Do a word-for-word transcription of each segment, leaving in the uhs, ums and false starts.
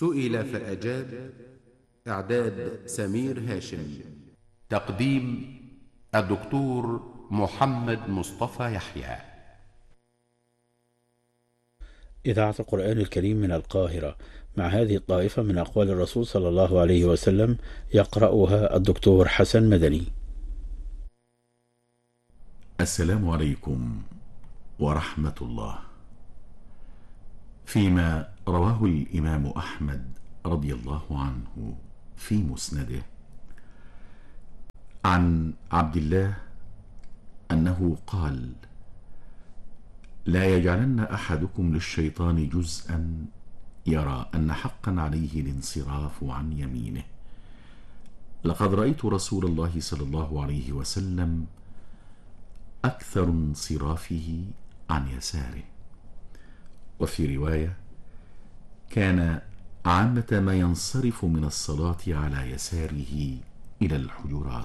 سئل فأجاب. إعداد سمير هاشم. تقديم الدكتور محمد مصطفى يحيى. إذاعة القرآن الكريم من القاهرة، مع هذه الطائفة من أقوال الرسول صلى الله عليه وسلم، يقرأها الدكتور حسن مدني. السلام عليكم ورحمة الله. فيما رواه الإمام أحمد رضي الله عنه في مسنده عن عبد الله أنه قال: لا يجعلن أحدكم للشيطان جزءا يرى أن حقا عليه الانصراف عن يمينه. لقد رأيت رسول الله صلى الله عليه وسلم أكثر انصرافه عن يساره. وفي رواية: كان عامة ما ينصرف من الصلاة على يساره إلى الحجرات.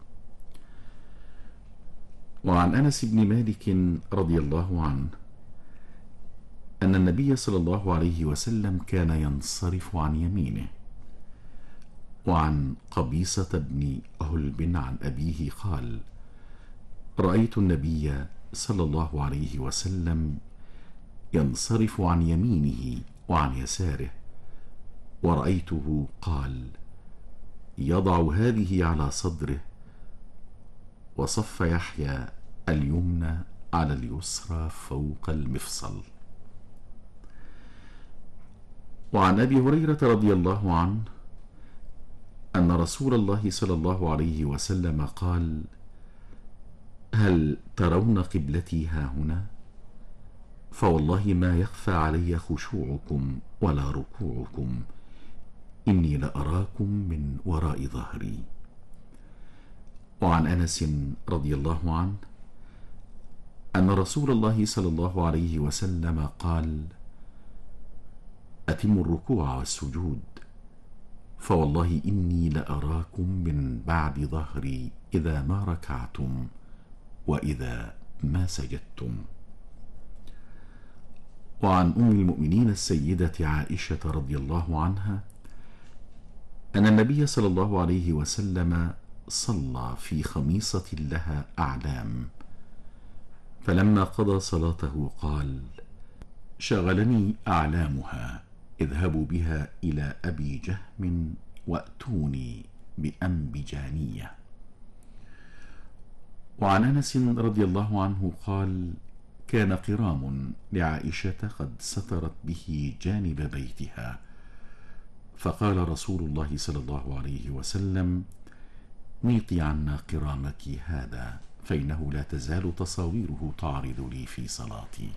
وعن أنس بن مالك رضي الله عنه أن النبي صلى الله عليه وسلم كان ينصرف عن يمينه. وعن قبيصة بن هلب عن أبيه قال: رأيت النبي صلى الله عليه وسلم ينصرف عن يمينه وعن يساره، ورأيته قال: يضع هذه على صدره، وصف يحيى اليمنى على اليسرى فوق المفصل. وعن أبي هريرة رضي الله عنه أن رسول الله صلى الله عليه وسلم قال: هل ترون قبلتي هاهنا؟ فوالله ما يخفى علي خشوعكم ولا ركوعكم، إني لأراكم من وراء ظهري. وعن أنس رضي الله عنه أن رسول الله صلى الله عليه وسلم قال: أتموا الركوع والسجود، فوالله إني لأراكم من بعد ظهري إذا ما ركعتم وإذا ما سجدتم. وعن أم المؤمنين السيدة عائشة رضي الله عنها أن النبي صلى الله عليه وسلم صلى في خميصة لها أعلام، فلما قضى صلاته قال: شغلني أعلامها، اذهبوا بها إلى أبي جهم وأتوني بأنبجانية. وعن أنس رضي الله عنه قال: كان قرام لعائشة قد سترت به جانب بيتها، فقال رسول الله صلى الله عليه وسلم: ميطي عنا قرامك هذا، فإنه لا تزال تصاويره تعرض لي في صلاتي.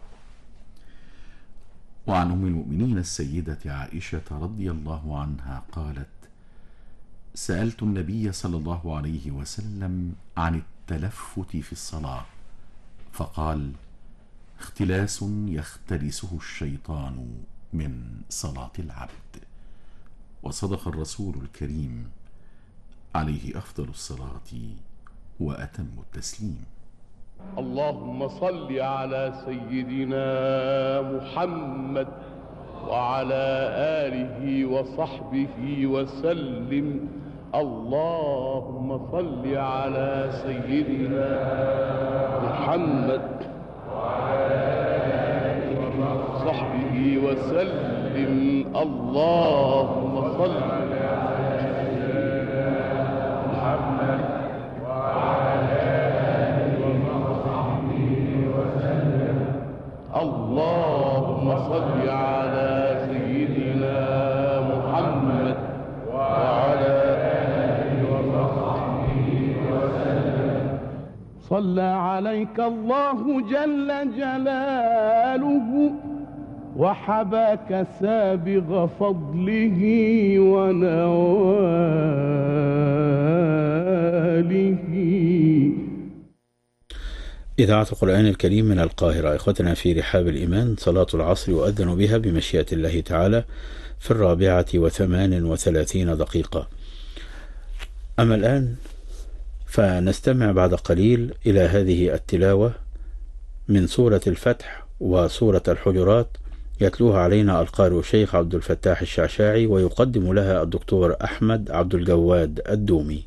وعن أم المؤمنين السيدة عائشة رضي الله عنها قالت: سألت النبي صلى الله عليه وسلم عن التلفت في الصلاة، فقال: اختلاس يختلسه الشيطان من صلاة العبد. وصدق الرسول الكريم عليه أفضل الصلاة وأتم التسليم. اللهم صل على سيدنا محمد وعلى آله وصحبه وسلم. اللهم صل على سيدنا محمد وعلى آله وصحبه وسلم. اللهم صل على سيدنا محمد وعلى آله وصحبه وسلم. اللهم صل على سيدنا محمد وعلى آله وصحبه وسلم. صلى عليك الله جل جلاله، وحباك سابغ فضله ونواله. إذاعة القرآن الكريم من القاهرة. إخوتنا في رحاب الإيمان، صلاة العصر يؤذن بها بمشيئة الله تعالى في الرابعة وثمان وثلاثين دقيقة. أما الآن فنستمع بعد قليل إلى هذه التلاوة من سورة الفتح وسورة الحجرات يتلوها علينا القارئ الشيخ عبد الفتاح الشعشاعي، ويقدم لها الدكتور أحمد عبد الجواد الدومي.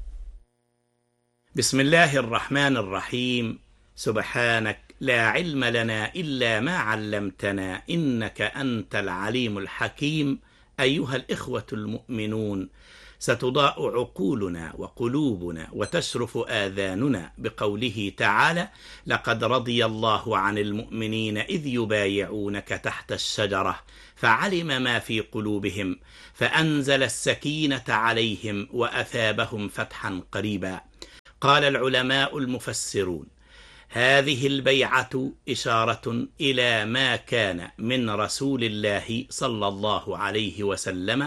بسم الله الرحمن الرحيم. سبحانك لا علم لنا إلا ما علمتنا إنك أنت العليم الحكيم. أيها الإخوة المؤمنون، ستضاء عقولنا وقلوبنا وتشرف آذاننا بقوله تعالى: لقد رضي الله عن المؤمنين إذ يبايعونك تحت الشجرة فعلم ما في قلوبهم فأنزل السكينة عليهم وأثابهم فتحا قريبا. قال العلماء المفسرون: هذه البيعة إشارة إلى ما كان من رسول الله صلى الله عليه وسلم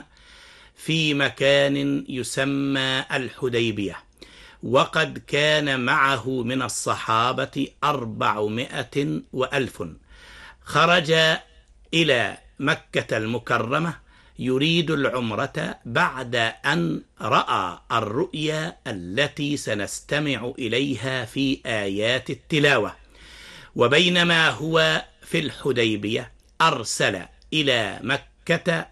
في مكان يسمى الحديبية، وقد كان معه من الصحابة أربعمائة وألف. خرج إلى مكة المكرمة يريد العمرة بعد أن رأى الرؤيا التي سنستمع إليها في آيات التلاوة. وبينما هو في الحديبية أرسل إلى مكة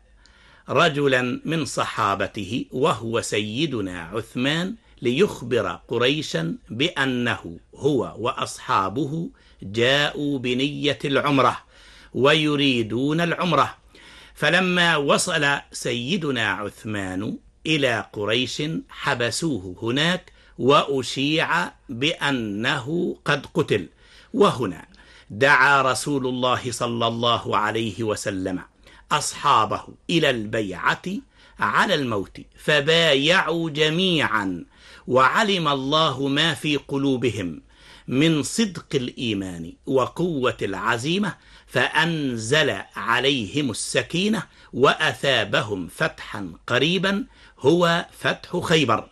رجلا من صحابته وهو سيدنا عثمان ليخبر قريشا بأنه هو وأصحابه جاءوا بنية العمرة ويريدون العمرة. فلما وصل سيدنا عثمان إلى قريش حبسوه هناك وأشيع بأنه قد قتل. وهنا دعا رسول الله صلى الله عليه وسلم أصحابه إلى البيعة على الموت، فبايعوا جميعا، وعلم الله ما في قلوبهم من صدق الإيمان وقوة العزيمة، فأنزل عليهم السكينة وأثابهم فتحا قريبا هو فتح خيبر.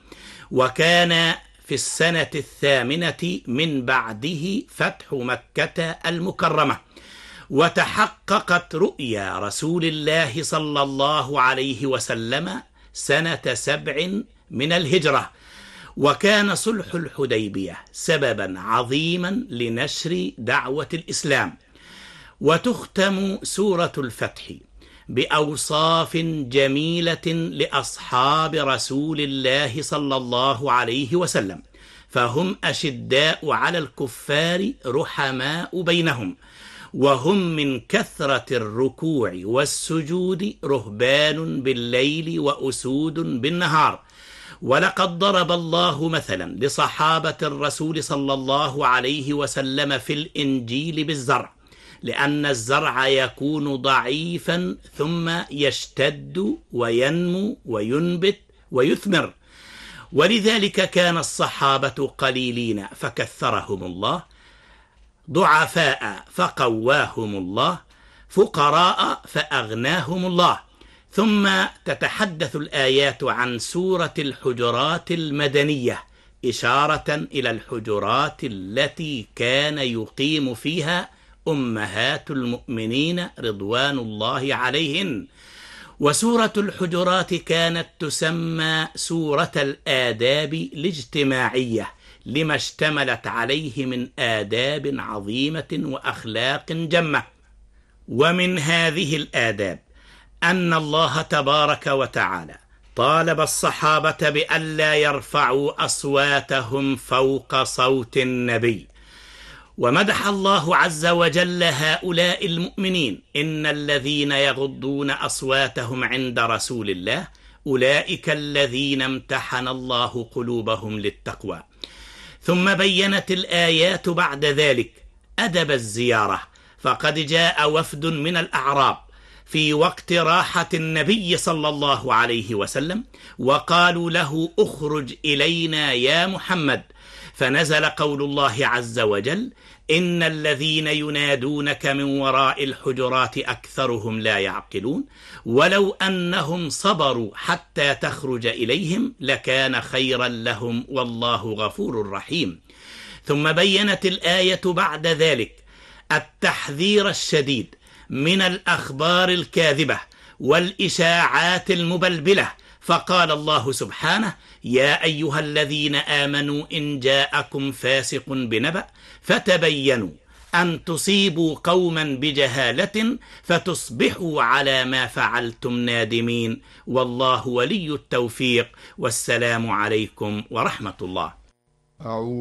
وكان في السنة الثامنة من بعده فتح مكة المكرمة. وتحققت رؤيا رسول الله صلى الله عليه وسلم سنة سبع من الهجرة. وكان صلح الحديبية سببا عظيما لنشر دعوة الإسلام. وتختم سورة الفتح بأوصاف جميلة لأصحاب رسول الله صلى الله عليه وسلم، فهم أشداء على الكفار رحماء بينهم، وهم من كثرة الركوع والسجود رهبان بالليل وأسود بالنهار. ولقد ضرب الله مثلا لصحابة الرسول صلى الله عليه وسلم في الإنجيل بالزرع، لأن الزرع يكون ضعيفا ثم يشتد وينمو وينبت ويثمر. ولذلك كان الصحابة قليلين فكثرهم الله، ضعفاء فقواهم الله، فقراء فأغناهم الله. ثم تتحدث الآيات عن سورة الحجرات المدنية إشارة إلى الحجرات التي كان يقيم فيها أمهات المؤمنين رضوان الله عليهن. وسورة الحجرات كانت تسمى سورة الآداب الاجتماعية لما اشتملت عليه من آداب عظيمة وأخلاق جمة. ومن هذه الآداب أن الله تبارك وتعالى طالب الصحابة بألا يرفعوا أصواتهم فوق صوت النبي. ومدح الله عز وجل هؤلاء المؤمنين: إن الذين يغضون أصواتهم عند رسول الله أولئك الذين امتحن الله قلوبهم للتقوى. ثم بينت الآيات بعد ذلك أدب الزيارة، فقد جاء وفد من الأعراب في وقت راحة النبي صلى الله عليه وسلم وقالوا له: اخرج إلينا يا محمد. فنزل قول الله عز وجل: إن الذين ينادونك من وراء الحجرات أكثرهم لا يعقلون ولو أنهم صبروا حتى تخرج إليهم لكان خيرا لهم والله غفور رحيم. ثم بينت الآية بعد ذلك التحذير الشديد من الأخبار الكاذبة والإشاعات المبلبلة، فقال الله سبحانه: يا أيها الذين آمنوا إن جاءكم فاسق بنبأ فتبينوا أن تصيبوا قوما بجهالة فتصبحوا على ما فعلتم نادمين، والله ولي التوفيق. والسلام عليكم ورحمة الله. أعوذ